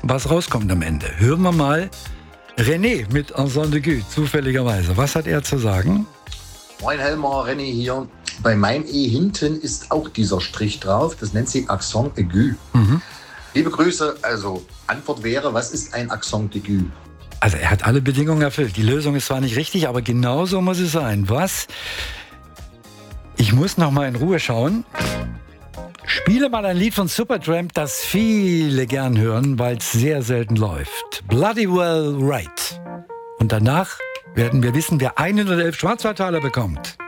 was rauskommt am Ende. Hören wir mal René mit Ensemble de Gue, zufälligerweise. Was hat er zu sagen? Moin Helmer, René hier. Bei meinem E hinten ist auch dieser Strich drauf. Das nennt sich Accent aigu. Liebe Grüße. Also Antwort wäre, was ist ein Accent aigu? Also er hat alle Bedingungen erfüllt. Die Lösung ist zwar nicht richtig, aber genau so muss es sein. Was? Ich muss noch mal in Ruhe schauen. Spiele mal ein Lied von Supertramp, das viele gern hören, weil es sehr selten läuft. Bloody Well Right. Und danach werden wir wissen, wer 111 Schwarzwaldtaler bekommt.